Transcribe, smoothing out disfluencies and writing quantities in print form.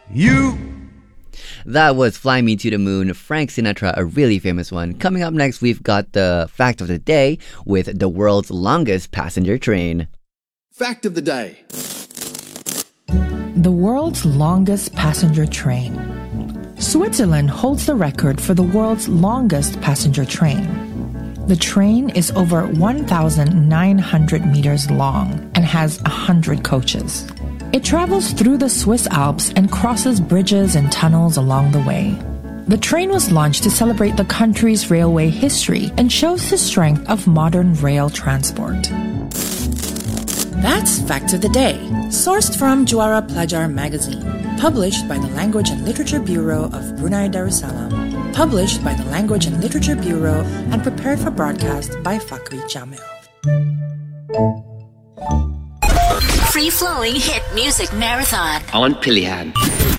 You. That was Fly Me to the Moon, Frank Sinatra, a really famous one. Coming up next, we've got the fact of the day with the world's longest passenger train. Fact of the day. The world's longest passenger train. Switzerland holds the record for the world's longest passenger train. The train is over 1,900 meters long and has 100 coaches. It travels through the Swiss Alps and crosses bridges and tunnels along the way. The train was launched to celebrate the country's railway history and shows the strength of modern rail transport. That's Fact of the Day, sourced from Juara Pelajar magazine, published by the Language and Literature Bureau of Brunei Darussalam, published by the Language and Literature Bureau, and prepared for broadcast by Fakri Jamil. Free-flowing hit music marathon on Pilihan.